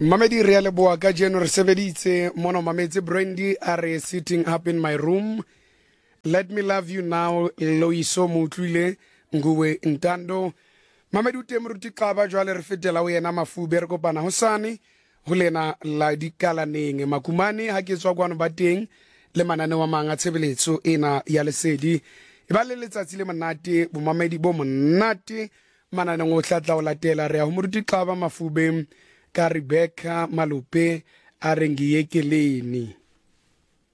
Mamedi re a leboa ka jeno re sebeditse mono mametse Brandy are sitting up in my room. Let me love you now Loiso Mutlile Nguwe Ntando. Mamedi o teng moruti Qaba jwale re fetela o yena Mafube re kopana hosane ho lena la dikalaneng makumane ha ke tswa kwano ba teng le manane wa manga tshebeletso ena ya lesedi e ba le letsatsi le monate bo mamedi bo monate manane ngo hlatla o latela re a ho moruti Qaba Mafube ka Rebecca Malupe a rengiyekeleni.